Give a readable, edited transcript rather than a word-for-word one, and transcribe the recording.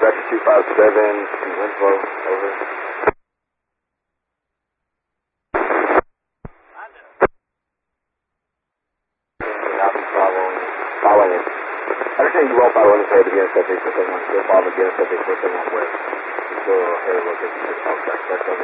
Dispatcher 257 to Winslow, over. Not following it. Understand you won't follow any against that they put them on, still follow against that they put them on west. Still, hey, look at the track,